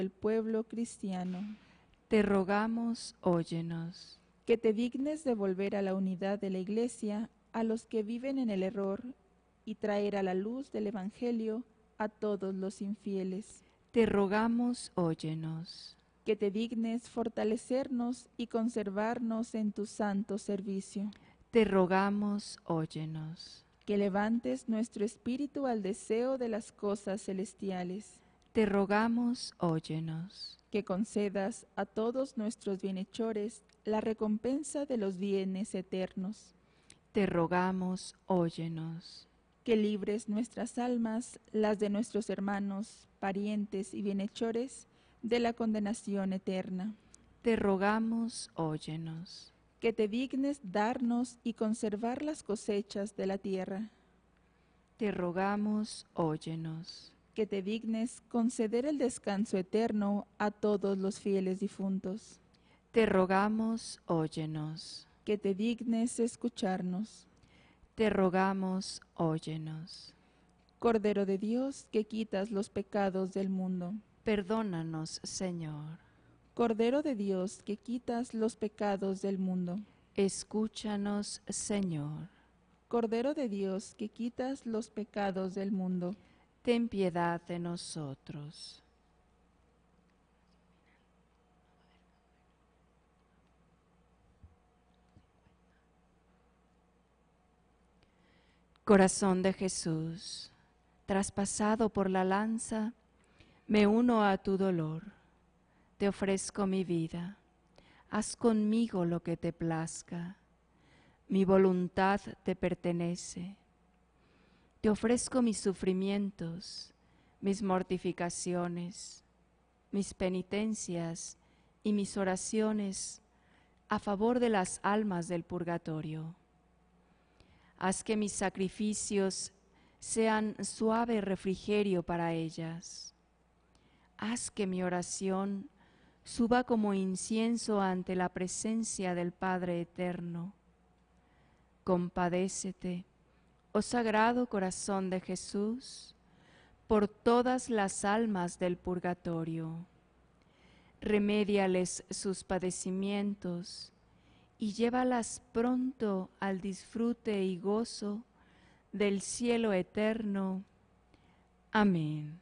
el pueblo cristiano. Te rogamos, óyenos. Que te dignes devolver a la unidad de la Iglesia a los que viven en el error y traer a la luz del Evangelio a todos los infieles. Te rogamos, óyenos. Que te dignes fortalecernos y conservarnos en tu santo servicio. Te rogamos, óyenos. Que levantes nuestro espíritu al deseo de las cosas celestiales. Te rogamos, óyenos. Que concedas a todos nuestros bienhechores la recompensa de los bienes eternos. Te rogamos, óyenos. Que libres nuestras almas, las de nuestros hermanos, parientes y bienhechores, de la condenación eterna. Te rogamos, óyenos. Que te dignes darnos y conservar las cosechas de la tierra. Te rogamos, óyenos. Que te dignes conceder el descanso eterno a todos los fieles difuntos. Te rogamos, óyenos. Que te dignes escucharnos. Te rogamos, óyenos. Cordero de Dios, que quitas los pecados del mundo. Perdónanos, Señor. Cordero de Dios, que quitas los pecados del mundo. Escúchanos, Señor. Cordero de Dios, que quitas los pecados del mundo. Ten piedad de nosotros. Corazón de Jesús, traspasado por la lanza, me uno a tu dolor. Te ofrezco mi vida. Haz conmigo lo que te plazca. Mi voluntad te pertenece. Te ofrezco mis sufrimientos, mis mortificaciones, mis penitencias y mis oraciones a favor de las almas del purgatorio. Haz que mis sacrificios sean suave refrigerio para ellas. Haz que mi oración suba como incienso ante la presencia del Padre Eterno. Compadécete, oh Sagrado Corazón de Jesús, por todas las almas del purgatorio. Remédiales sus padecimientos y llévalas pronto al disfrute y gozo del cielo eterno. Amén.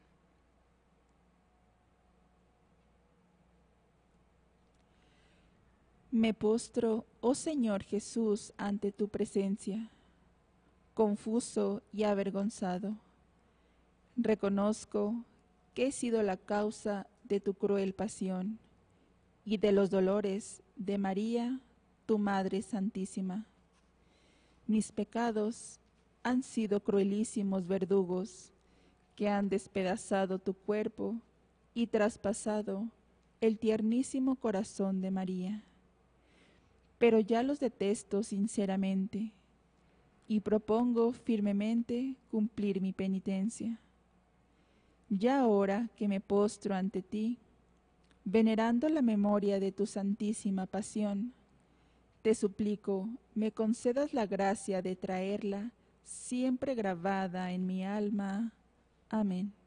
Me postro, oh Señor Jesús, ante tu presencia, confuso y avergonzado. Reconozco que he sido la causa de tu cruel pasión y de los dolores de María, tu Madre Santísima. Mis pecados han sido cruelísimos verdugos que han despedazado tu cuerpo y traspasado el tiernísimo corazón de María. Pero ya los detesto sinceramente y propongo firmemente cumplir mi penitencia. Ya ahora que me postro ante ti, venerando la memoria de tu santísima pasión, te suplico me concedas la gracia de traerla siempre grabada en mi alma. Amén.